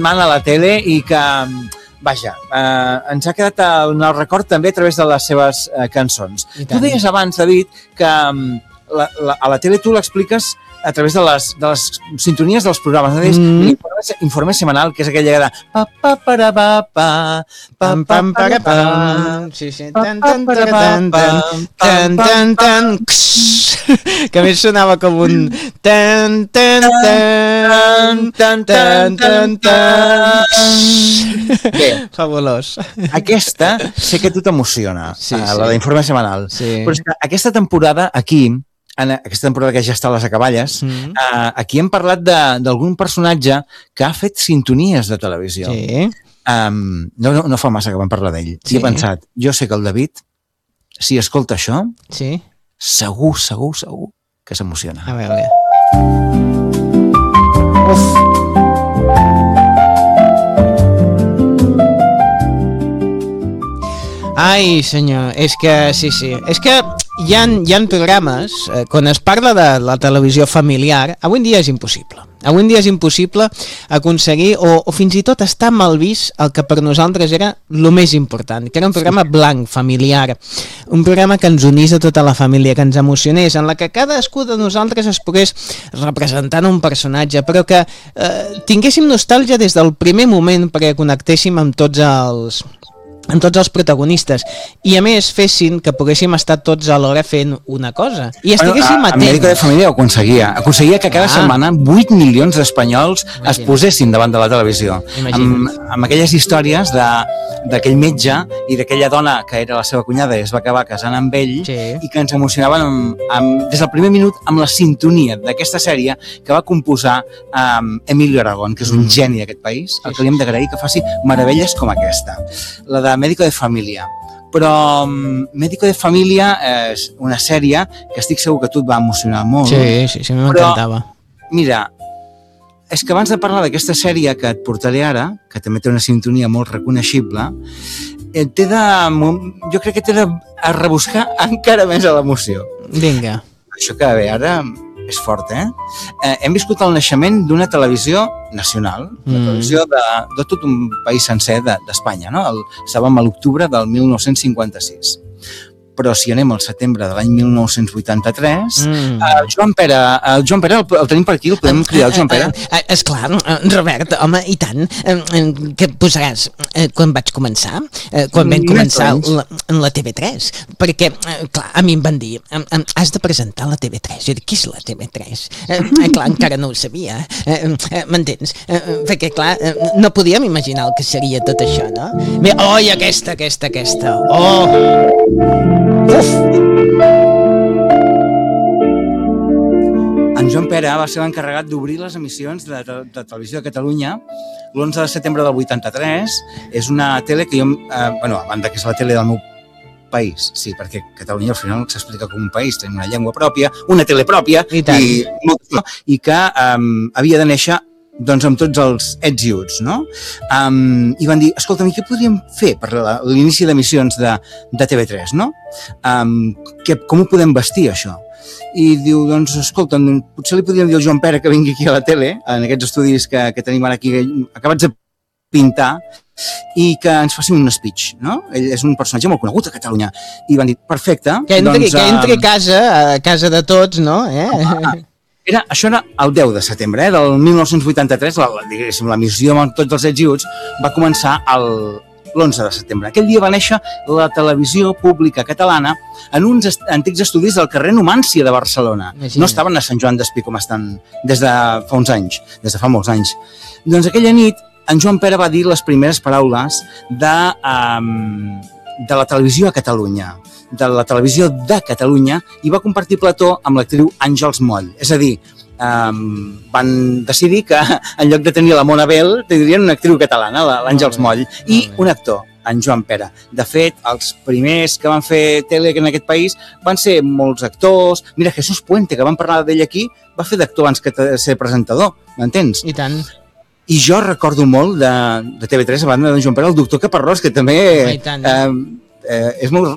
man a la tele i que, vaja, ens ha quedat en el record també a través de les seves cançons. Tu deies abans, David, que a la tele tu l'expliques a través de les sintonies dels programes. L'informe setmanal, que és aquella de sí, que a més sonava com un fabulós. Aquesta sé que a tu t'emociona, la d'informe setmanal, però és que aquesta temporada aquí, aquesta temporada que ja està a les acaballes, aquí hem parlat d'algun personatge que ha fet sintonies de televisió. No fa massa que vam parlar d'ell. I he pensat, jo sé que el David, si escolta això, segur que s'emociona. A veure. Ai, senyor, és que sí. És que hi ha programes, quan es parla de la televisió familiar, avui en dia és impossible. Avui en dia és impossible aconseguir, o fins i tot està mal vist el que per nosaltres era el més important, que era un programa blanc, familiar, un programa que ens unís a tota la família, que ens emocionés, en la que cadascú de nosaltres es pogués representar un personatge, però que tinguéssim nostàlgia des del primer moment perquè connectéssim amb tots els protagonistes i a més fessin que poguéssim estar tots alhora fent una cosa i estiguéssim atents. Amèrica de Família ho aconseguia que cada setmana 8 milions d'espanyols es posessin davant de la televisió amb aquelles històries d'aquell metge i d'aquella dona que era la seva cunyada i es va acabar casant amb ell i que ens emocionaven des del primer minut amb la sintonia d'aquesta sèrie que va composar Emilio Aragón, que és un geni d'aquest país, al que li hem d'agrair que faci meravelles com aquesta, la de Médico de Família. Però Médico de Família és una sèrie que estic segur que a tu et va emocionar molt. Sí, m'encantava. Mira, és que abans de parlar d'aquesta sèrie que et portaré ara, que també té una sintonia molt reconeixible, jo crec que t'he de rebuscar encara més a l'emoció. Vinga. Això que bé, ara és fort, Hem viscut el naixement d'una televisió nacional, una televisió de tot un país sencer d'Espanya, no? Estàvem a l'octubre del 1956. Però si anem al setembre de l'any 1983, el Joan Pere el tenim per aquí, el podem cridar el Joan Pere? Esclar, Robert, home, i tant. Què posaràs quan vaig començar? Quan vam començar en la TV3? Perquè, clar, a mi em van dir, has de presentar la TV3. Jo dic, què és la TV3? Clar, encara no ho sabia. M'entens? Perquè, clar, no podíem imaginar el que seria tot això, no? Bé, i aquesta. En Joan Pere va ser l'encarregat d'obrir les emissions de Televisió de Catalunya l'11 de setembre del 83. És una tele que jo, a banda que és la tele del meu país, sí, perquè Catalunya al final s'explica com un país, tenim una llengua pròpia, una tele pròpia i que havia de néixer doncs amb tots els ets i uts, no? I van dir, escolta'm, què podríem fer per l'inici d'emissions de TV3, no? Com ho podem vestir, això? I diu, doncs, escolta'm, potser li podríem dir al Joan Pere que vingui aquí a la tele, en aquests estudis que tenim ara aquí, acabats de pintar, i que ens faci un speech, no? Ell és un personatge molt conegut a Catalunya. I van dir, perfecte. Que entri a casa de tots, no? Això era el 10 de setembre del 1983, l'emissió amb tots els ets i uts va començar l'11 de setembre. Aquell dia va néixer la televisió pública catalana en uns antics estudis del carrer Numància de Barcelona. No estaven a Sant Joan d'Espí com estan des de fa molts anys. Doncs aquella nit en Joan Pere va dir les primeres paraules de la televisió a Catalunya, de la televisió de Catalunya, i va compartir plató amb l'actriu Àngels Moll. És a dir, van decidir que en lloc de tenir la Mona Bell tindrien una actriu catalana, l'Àngels Moll, i un actor, en Joan Pere. De fet, els primers que van fer tele en aquest país van ser molts actors. Mira, Jesús Puente, que vam parlar d'ell aquí, va fer d'actor abans que de ser presentador, m'entens? I tant. I jo recordo molt de TV3, a banda de Joan Pere, el doctor Caparrós, que també és molt